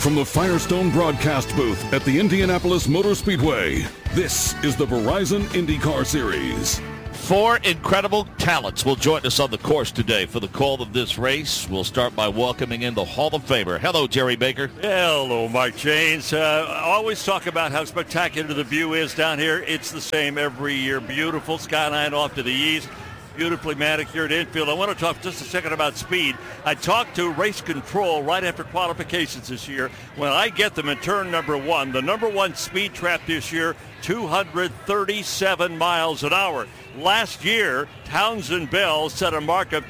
from the Firestone broadcast booth at the Indianapolis Motor Speedway, this is the Verizon IndyCar Series. 4 incredible talents will join us on the course today for the call of this race. We'll start by welcoming in the Hall of Famer. Hello, Jerry Baker. Hello, Mark Janes. I always talk about how spectacular the view is down here. It's the same every year. Beautiful skyline off to the east. Beautifully manicured infield. I want to talk just a second about speed. I talked to race control right after qualifications this year. When I get them in turn number 1, the number 1 speed trap this year, 237 miles an hour. Last year, Townsend Bell set a mark of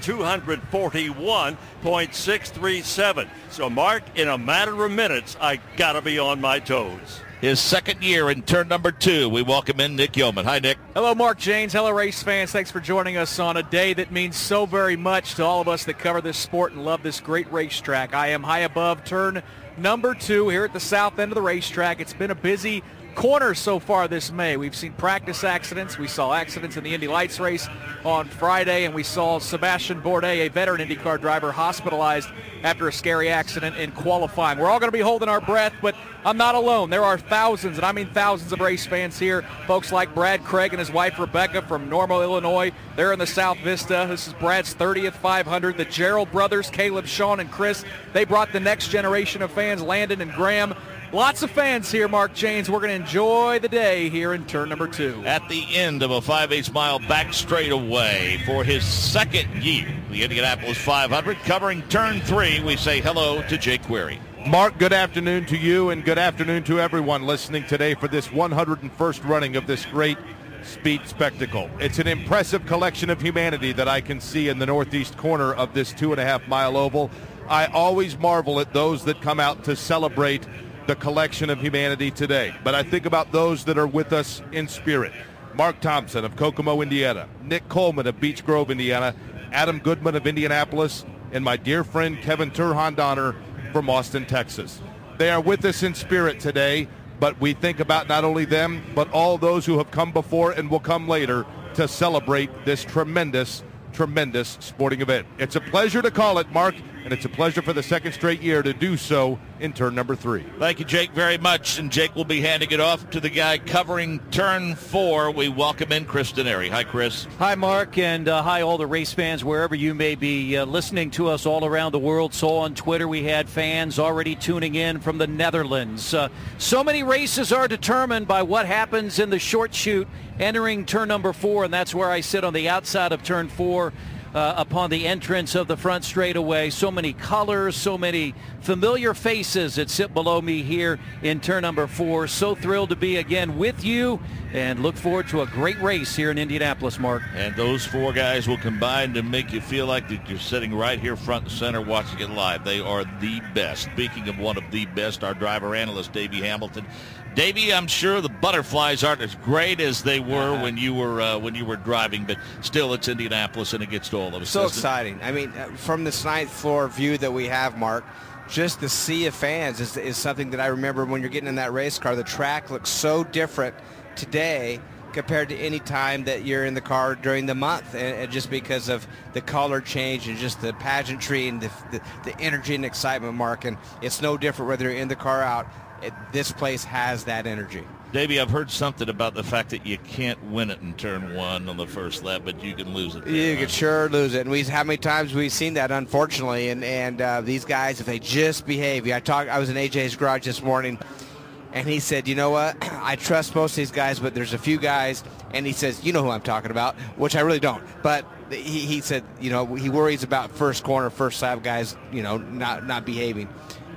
241.637. So, Mark, in a matter of minutes, I got to be on my toes. His second year in turn number 2. We welcome in Nick Yeoman. Hi, Nick. Hello, Mark Janes. Hello, race fans. Thanks for joining us on a day that means so very much to all of us that cover this sport and love this great racetrack. I am high above turn number 2 here at the south end of the racetrack. It's been a busy corner so far this May. We've seen practice accidents. We saw accidents in the Indy Lights race on Friday, and we saw Sebastian Bourdais, a veteran IndyCar driver, hospitalized after a scary accident in qualifying. We're all going to be holding our breath, but I'm not alone. There are thousands, and I mean thousands of race fans here. Folks like Brad Craig and his wife Rebecca from Normal, Illinois. They're in the South Vista. This is Brad's 30th 500. The Gerald brothers, Caleb, Sean, and Chris, they brought the next generation of fans, Landon and Graham. Lots of fans here, Mark Janes. We're going to enjoy the day here in turn number 2. At the end of a 5/8 mile back straightaway for his second year, the Indianapolis 500, covering turn 3, we say hello to Jake Query. Mark, good afternoon to you and good afternoon to everyone listening today for this 101st running of this great speed spectacle. It's an impressive collection of humanity that I can see in the northeast corner of this 2.5-mile oval. I always marvel at those that come out to celebrate the collection of humanity today. But I think about those that are with us in spirit. Mark Thompson of Kokomo, Indiana. Nick Coleman of Beech Grove, Indiana. Adam Goodman of Indianapolis. And my dear friend Kevin Turhan Donner from Austin, Texas. They are with us in spirit today, but we think about not only them, but all those who have come before and will come later to celebrate this tremendous sporting event. It's a pleasure to call it, Mark, and it's a pleasure for the second straight year to do so in turn number 3. Thank you, Jake, very much. And Jake will be handing it off to the guy covering turn 4. We welcome in Chris Denary. Hi, Chris. Hi, Mark, and hi, all the race fans, wherever you may be listening to us all around the world. So on Twitter, we had fans already tuning in from the Netherlands. So many races are determined by what happens in the short chute entering turn number 4, and that's where I sit on the outside of turn 4. Upon the entrance of the front straightaway. So many colors, so many familiar faces that sit below me here in turn number 4. So thrilled to be again with you and look forward to a great race here in Indianapolis, Mark. And those 4 guys will combine to make you feel like that you're sitting right here front and center watching it live. They are the best. Speaking of one of the best, our driver analyst, Davey Hamilton. Davey, I'm sure the butterflies aren't as great as they were when you were driving, but still it's Indianapolis and it gets to all of us. So exciting. I mean, from this ninth floor view that we have, Mark, just the sea of fans is something that I remember when you're getting in that race car. The track looks so different today compared to any time that you're in the car during the month, and just because of the color change and just the pageantry and the energy and excitement, Mark. And it's no different whether you're in the car or out. This place has that energy. Davey, I've heard something about the fact that you can't win it in turn 1 on the first lap, but you can lose it there, You can sure lose it. And how many times we've seen that, unfortunately. And these guys, if they just behave. I was in AJ's garage this morning, and he said, you know what, I trust most of these guys, but there's a few guys, and he says, you know who I'm talking about, which I really don't. But he said, he worries about first corner, first lap guys, not behaving.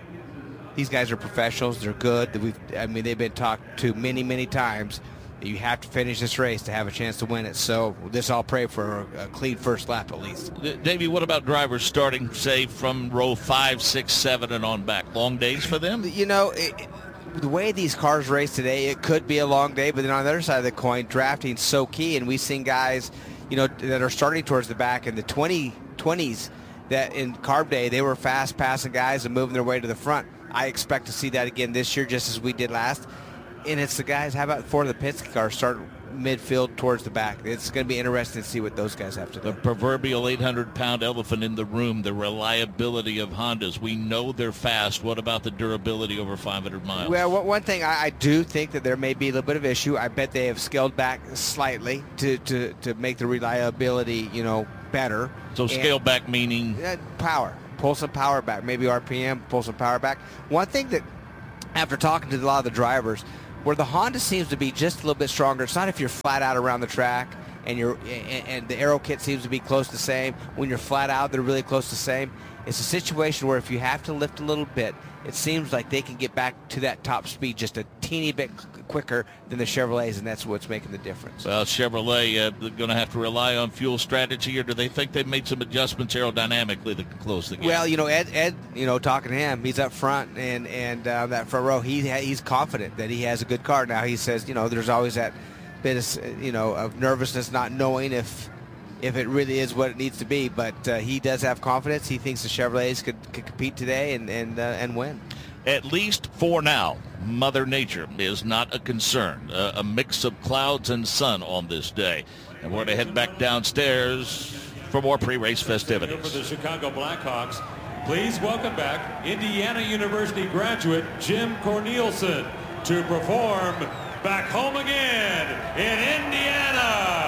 These guys are professionals. They're good. They've been talked to many, many times. You have to finish this race to have a chance to win it. So I'll pray for a clean first lap at least. Davey, what about drivers starting, say, from row 5, 6, 7 and on back? Long days for them? The way these cars race today, it could be a long day, but then on the other side of the coin, drafting's so key, and we've seen guys, that are starting towards the back in the 20s that in carb day, they were fast passing guys and moving their way to the front. I expect to see that again this year, just as we did last. And it's the guys, how about before the Penske cars start midfield towards the back. It's going to be interesting to see what those guys have to do. The proverbial 800-pound elephant in the room, the reliability of Hondas. We know they're fast. What about the durability over 500 miles? Well, one thing I do think that there may be a little bit of issue. I bet they have scaled back slightly to make the reliability, better. So scale back meaning? Power. Pull some power back. Maybe RPM, pull some power back. One thing that, after talking to a lot of the drivers, where the Honda seems to be just a little bit stronger, it's not if you're flat out around the track and the aero kit seems to be close to the same. When you're flat out, they're really close to the same. It's a situation where if you have to lift a little bit, it seems like they can get back to that top speed just a teeny bit quicker than the Chevrolets, and that's what's making the difference. Well, Chevrolet going to have to rely on fuel strategy, or do they think they've made some adjustments aerodynamically that can close the gap? Well, Ed, talking to him, he's up front and that front row, he's confident that he has a good car. Now he says, there's always that bit of, of nervousness, not knowing if it really is what it needs to be, but he does have confidence. He thinks the Chevrolets could compete today and win. At least for now, Mother Nature is not a concern. A mix of clouds and sun on this day. And we're going to head back downstairs for more pre-race festivities. For the Chicago Blackhawks, please welcome back Indiana University graduate Jim Cornelison to perform Back Home Again in Indiana.